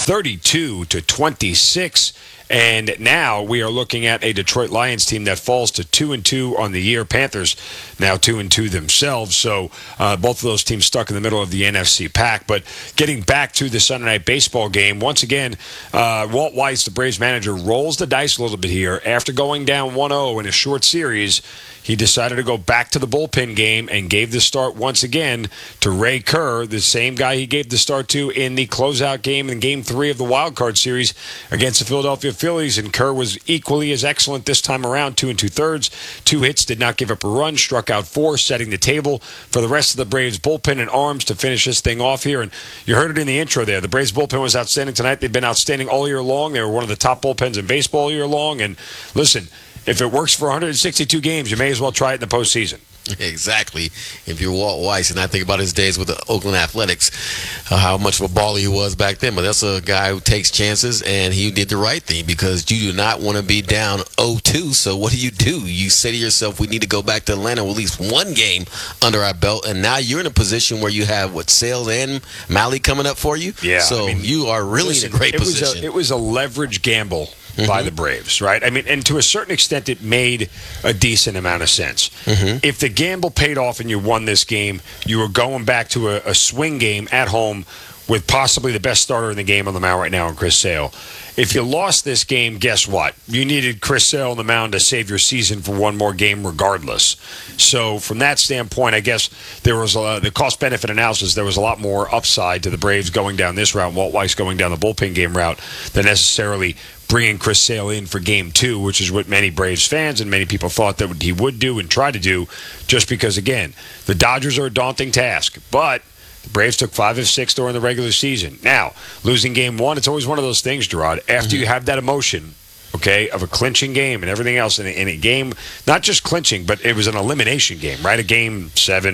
32-26. And now we are looking at a Detroit Lions team that falls to 2-2 on the year. Panthers now 2-2 themselves. So both of those teams stuck in the middle of the NFC pack. But getting back to the Sunday Night Baseball game, once again, Walt Weiss, the Braves manager, rolls the dice a little bit here. After going down 1-0 in a short series, he decided to go back to the bullpen game and gave the start once again to Ray Kerr, the same guy he gave the start to in the closeout game in Game 3 of the Wild Card Series against the Philadelphia Phillies. And Kerr was equally as excellent this time around, 2 2/3, 2 hits, did not give up a run, struck out 4, setting the table for the rest of the Braves bullpen and arms to finish this thing off here. And you heard it in the intro there. The Braves bullpen was outstanding tonight. They've been outstanding all year long. They were one of the top bullpens in baseball all year long. And listen, if it works for 162 games, you may as well try it in the postseason. Exactly. If you're Walt Weiss, and I think about his days with the Oakland Athletics, how much of a baller he was back then. But that's a guy who takes chances, and he did the right thing because you do not want to be down 0-2. So what do? You say to yourself, we need to go back to Atlanta with at least one game under our belt. And now you're in a position where you have, Sales and Malley coming up for you? Yeah. So you are really in a great position. It was a leverage gamble by the Braves, right? I mean, and to a certain extent, it made a decent amount of sense. If the gamble paid off and you won this game, you were going back to a swing game at home with possibly the best starter in the game on the mound right now in Chris Sale. If you lost this game, guess what? You needed Chris Sale on the mound to save your season for one more game regardless. So from that standpoint, I guess there was the cost-benefit analysis, there was a lot more upside to the Braves going down this route, Walt Weiss going down the bullpen game route, than necessarily bringing Chris Sale in for Game 2, which is what many Braves fans and many people thought that he would do and try to do, just because, again, the Dodgers are a daunting task. But the Braves took 5 of 6 during the regular season. Now, losing Game 1, it's always one of those things, Gerard. After you have that emotion, okay, of a clinching game and everything else in a game, not just clinching, but it was an elimination game, right? A game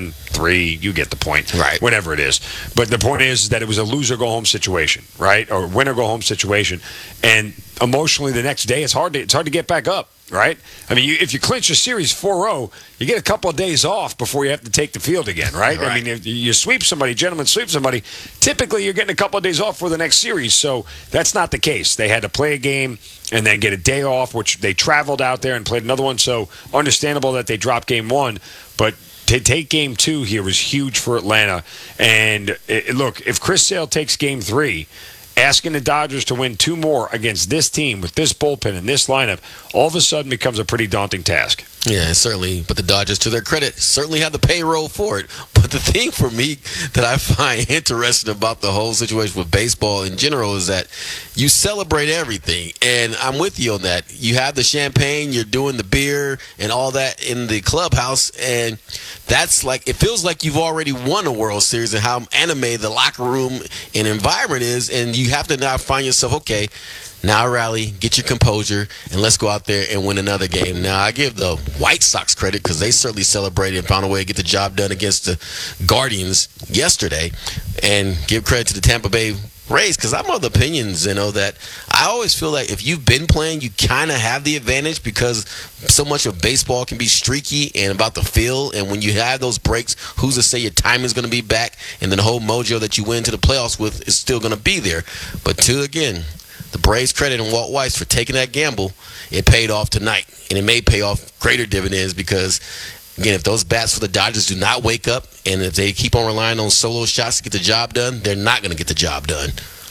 7-3, you get the point, right? Whatever it is. But the point is that it was a loser-go-home situation, right? Or winner-go-home situation. And emotionally, the next day, it's hard to get back up, right? I mean, if you clinch a series 4-0, you get a couple of days off before you have to take the field again, right? I mean, if you sweep somebody, gentlemen sweep somebody, typically you're getting a couple of days off for the next series. So that's not the case. They had to play a game and then get a day off, which they traveled out there and played another one. So understandable that they dropped Game 1, but to take Game 2 here was huge for Atlanta. And look, if Chris Sale takes Game 3, asking the Dodgers to win 2 more against this team with this bullpen and this lineup all of a sudden becomes a pretty daunting task. Yeah, certainly. But the Dodgers, to their credit, certainly have the payroll for it. But the thing for me that I find interesting about the whole situation with baseball in general is that you celebrate everything. And I'm with you on that. You have the champagne, you're doing the beer and all that in the clubhouse. And that's like, it feels like you've already won a World Series and how animated the locker room and environment is. And you have to now find yourself, okay, now rally, get your composure, and let's go out there and win another game. Now, I give the White Sox credit because they certainly celebrated and found a way to get the job done against the Guardians yesterday. And give credit to the Tampa Bay Rays because I'm of the opinions, that I always feel like if you've been playing, you kind of have the advantage because so much of baseball can be streaky and about the feel. And when you have those breaks, who's to say your timing is going to be back and then the whole mojo that you went into the playoffs with is still going to be there. But again, the Braves credit and Walt Weiss for taking that gamble. It paid off tonight, and it may pay off greater dividends because, again, if those bats for the Dodgers do not wake up and if they keep on relying on solo shots to get the job done, they're not going to get the job done.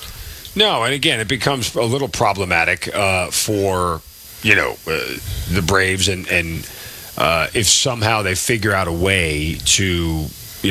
No, and again, it becomes a little problematic for, the Braves and if somehow they figure out a way to,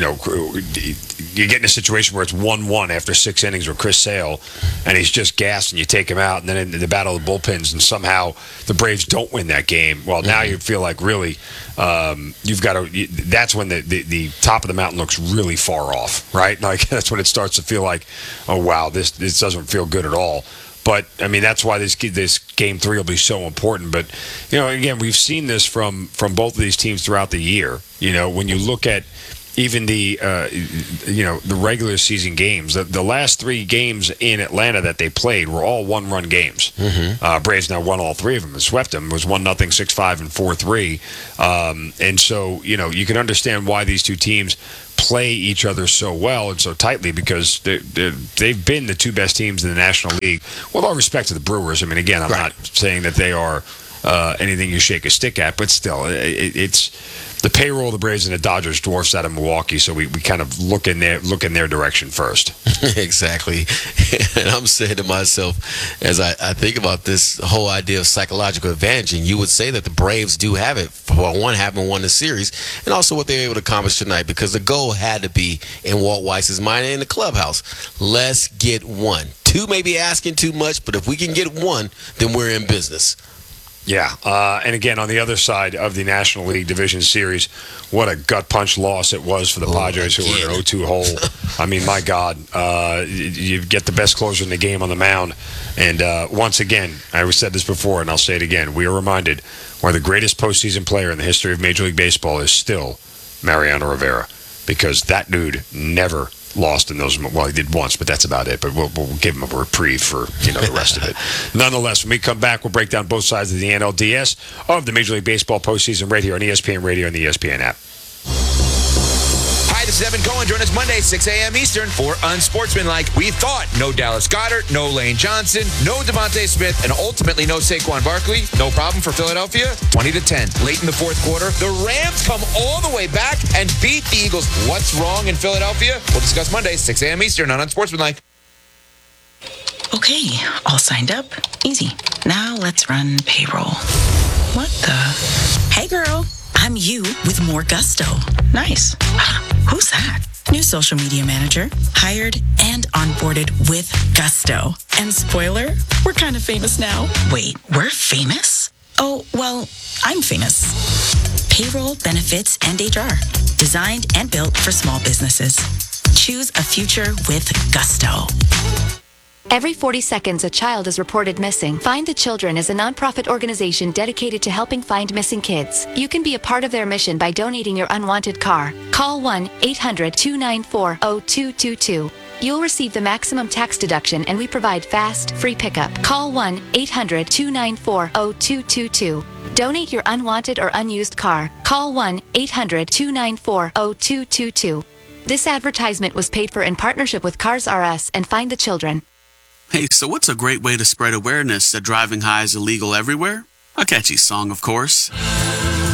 you get in a situation where it's 1-1 after 6 innings with Chris Sale, and he's just gassed, and you take him out, and then in the battle of the bullpens, and somehow the Braves don't win that game. Well, now you feel like really you've got to. That's when the top of the mountain looks really far off, right? Like that's when it starts to feel like, oh wow, this doesn't feel good at all. But, I mean, that's why this Game 3 will be so important. But, again, we've seen this from both of these teams throughout the year. When you look at even the regular season games, the last 3 games in Atlanta that they played were all 1-run games. Braves now won all 3 of them and swept them. It was 1-0, 6-5, and 4-3. And so, you can understand why these two teams play each other so well and so tightly because they've been the two best teams in the National League. With all respect to the Brewers, I mean, again, I'm not saying that they are anything you shake a stick at, but still, it's the payroll of the Braves and the Dodgers dwarfs that of Milwaukee, so we kind of look in their direction first. Exactly. And I'm saying to myself, as I think about this whole idea of psychological advantage, and you would say that the Braves do have it for one, having won the series, and also what they were able to accomplish tonight, because the goal had to be in Walt Weiss's mind and in the clubhouse. Let's get one. Two may be asking too much, but if we can get one, then we're in business. Yeah, and again, on the other side of the National League Division Series, what a gut punch loss it was for the Padres, who were in an 0-2 hole. I mean, my God, you get the best closer in the game on the mound. And once again, I said this before, and I'll say it again, we are reminded why the greatest postseason player in the history of Major League Baseball is still Mariano Rivera, because that dude never lost in those. Well, he did once, but that's about it. But we'll give him a reprieve for the rest of it. Nonetheless, when we come back, we'll break down both sides of the NLDS of the Major League Baseball postseason right here on ESPN Radio and the ESPN app. Hi, this is Evan Cohen. Join us Monday, 6 a.m. Eastern for Unsportsmanlike. We thought no Dallas Goedert, no Lane Johnson, no Devontae Smith, and ultimately no Saquon Barkley. No problem for Philadelphia. 20-10. Late in the fourth quarter, the Rams come all the way back and beat the Eagles. What's wrong in Philadelphia? We'll discuss Monday, 6 a.m. Eastern on Unsportsmanlike. Okay, all signed up. Easy. Now let's run payroll. What the? Hey, girl. I'm you with more gusto. Nice. Who's that? New social media manager. Hired and onboarded with gusto. And spoiler, we're kind of famous now. Wait, we're famous? Oh, well, I'm famous. Payroll, benefits, and HR. Designed and built for small businesses. Choose a future with gusto. Every 40 seconds, a child is reported missing. Find the Children is a nonprofit organization dedicated to helping find missing kids. You can be a part of their mission by donating your unwanted car. Call 1-800-294-0222. You'll receive the maximum tax deduction, and we provide fast, free pickup. Call 1-800-294-0222. Donate your unwanted or unused car. Call 1-800-294-0222. This advertisement was paid for in partnership with Cars R Us and Find the Children. Hey, so what's a great way to spread awareness that driving high is illegal everywhere? A catchy song, of course.